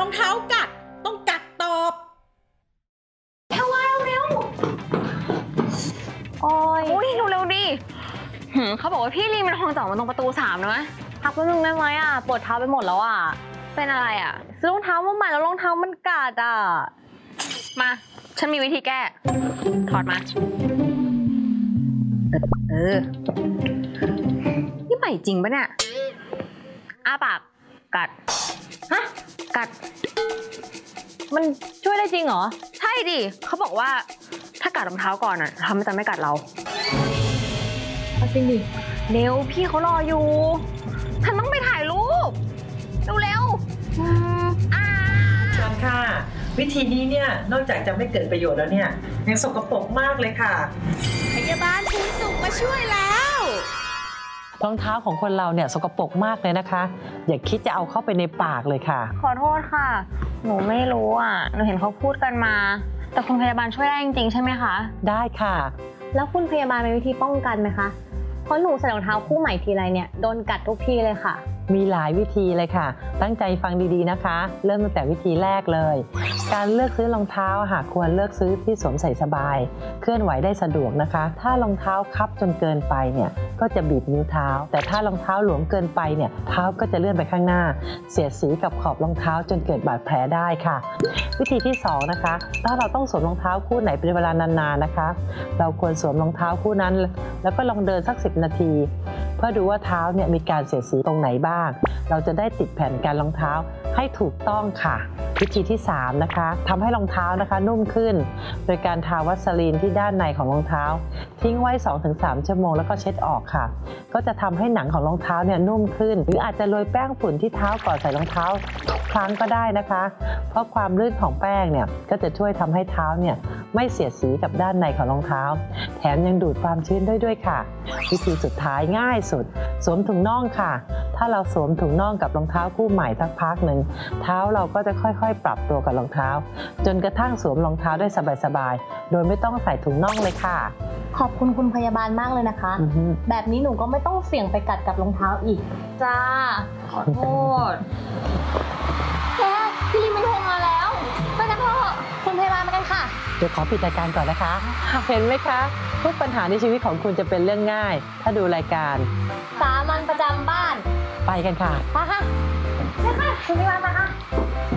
องเท้ากัดต้องกัดตอบแค่ว่าเร็วโอ้ยเร็วดิเขาบอกว่าพี่ลีมันคงจะออกมาตรงประตู3นะมั้ยพักแป๊บนึงได้ไหมอ่ะปวดเท้าไปหมดแล้วอ่ะเป็นอะไรอ่ะซื้อรองเท้ามาใหม่แล้วรองเท้ามันกัดอ่ะมาฉันมีวิธีแก้ถอดมานี่ใหม่จริงปะเนี่ยอ้าปากกัดฮะกัดมันช่วยได้จริงเหรอใช่ดิเขาบอกว่าถ้ากัดรองเท้าก่อนอ่ะมันจะไม่กัดเราจริงดิเร็วพี่เขารออยู่ฉันต้องไปถ่ายรูปเร็วจอนค่ะวิธีนี้เนี่ยนอกจากจะไม่เกิดประโยชน์แล้วเนี่ยยังสกปรกมากเลยค่ะพยาบาลภูนสุขมาช่วยแล้วรองเท้าของคนเราเนี่ยสกปรกมากเลยนะคะอย่าคิดจะเอาเข้าไปในปากเลยค่ะขอโทษค่ะหนูไม่รู้อ่ะหนูเห็นเขาพูดกันมาแต่คุณพยาบาลช่วยได้จริงๆใช่ไหมคะได้ค่ะแล้วคุณพยาบาลมีวิธีป้องกันไหมคะเพราะหนูใส่รองเท้าคู่ใหม่ทีไรเนี่ยโดนกัดทุกทีเลยค่ะมีหลายวิธีเลยค่ะตั้งใจฟังดีๆนะคะเริ่มตั้งแต่วิธีแรกเลยการเลือกซื้อรองเท้าควรเลือกซื้อที่สวมใส่สบายเคลื่อนไหวได้สะดวกนะคะถ้ารองเท้าคับจนเกินไปเนี่ยก็จะบีบนิ้วเท้าแต่ถ้ารองเท้าหลวมเกินไปเนี่ยเท้าก็จะเลื่อนไปข้างหน้าเสียดสีกับขอบรองเท้าจนเกิดบาดแผลได้ค่ะวิธีที่2นะคะถ้าเราต้องสวมรองเท้าคู่ไหนเป็นเวลานานๆนะคะเราควรสวมรองเท้าคู่นั้นแล้วก็ลองเดินสัก10 นาทีเพื่อดูว่าเท้าเนี่ยมีการเสียดสีตรงไหนบ้างเราจะได้ติดแผ่นการรองเท้าให้ถูกต้องค่ะวิธีที่3นะคะทำให้รองเท้านะคะนุ่มขึ้นโดยการทาวัสลีนที่ด้านในของรองเท้าทิ้งไว้ 2-3 ชั่วโมงแล้วก็เช็ดออกค่ะก็จะทำให้หนังของรองเท้าเนี่ยนุ่มขึ้นหรืออาจจะโรยแป้งฝุ่นที่เท้าก่อนใส่รองเท้าทุกครั้งก็ได้นะคะเพราะความลื่นของแป้งเนี่ยก็จะช่วยทำให้เท้าเนี่ยไม่เสียดสีกับด้านในของรองเท้าแถมยังดูดความชื้นด้วยค่ะวิธีสุดท้ายง่ายสุดสวมถุงน่องค่ะถ้าเราสวมถุงน่องกับรองเท้าคู่ใหม่สักพักหนึ่งเท้าเราก็จะค่อยๆปรับตัวกับรองเท้าจนกระทั่งสวมรองเท้าได้สบายๆโดยไม่ต้องใส่ถุงน่องเลยค่ะขอบคุณคุณพยาบาลมากเลยนะคะแบบนี้หนูก็ไม่ต้องเสี่ยงไปกัดกับรองเท้าอีกจ้าขอโทษแกพี่ลิมมันโทรมาแล้วไปกันเถอะคุณพยาบาลมากันค่ะเดี๋ยวขอปิดรายการก่อนนะคะเห็นไหมคะทุกปัญหาในชีวิตของคุณจะเป็นเรื่องง่ายถ้าดูรายการสามัญประจำบ้านไปกันค่ะไปค่ะคุณพยาบาลมาค่ะ